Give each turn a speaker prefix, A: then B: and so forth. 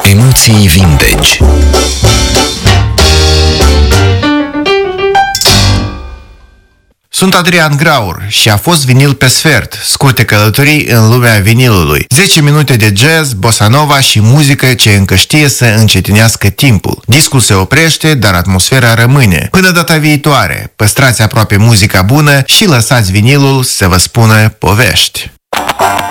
A: Emoții vinteci. Sunt Adrian Graur și a fost vinil pe sfert, scurte călătorii în lumea vinilului. 10 minute de jazz, bossa nova și muzică ce încă știe să încetinească timpul. Discul se oprește, dar atmosfera rămâne. Până data viitoare, păstrați aproape muzica bună și lăsați vinilul să vă spună povești.